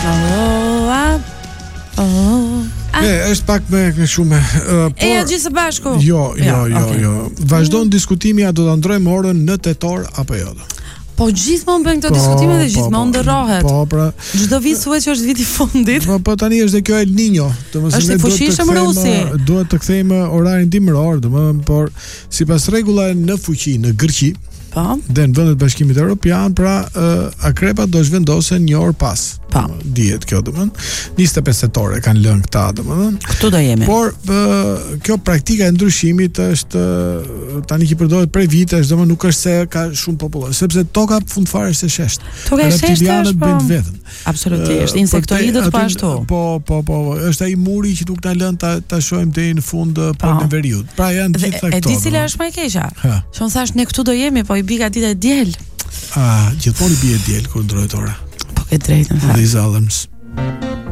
Është pak me shumë. E gjithë së bashku. Jo. Vazhdon diskutimi, a do ta ndrojmë orën në tetor apo jo. Po gjithmonë bëjnë këto diskutime dhe gjithmonë ndërrohet. Po, pra. Çdo vit thuhet që është viti i fundit. Po tani është dhe kjo El Niño, Është fuqishëm Rusi. Duhet të kthejmë orarin dimëror, domethënë, por sipas rregullave në fuqi, në Greqi, po, dhe në vendet Bashkimit Evropian, pra akrepat do zhvendosen një orë pas. Po. Dihet kjo, domethënë, 25 tetore kanë lënë këta, domethënë. Këtu do jemi. Por kjo praktika e ndryshimit është tani që përdoret prej vitesh, domethënë nuk është se ka shumë popullor, sepse toka fundfare është e sheshtë. Toka e sheshtë është bëjnë vetën. Absolutisht, insektoidët po ashtu. Po, është ai muri që nuk na lën ta shohim deri në fund në veriut. Pra janë gjithë këto. E di cila është më e keqja. Që unë thash ne këtu do jemi, po i bika ditë e diel. Gjithmonë i bie diel kur ndrohet ora. Po ke drejtën. Dhe i zallëms.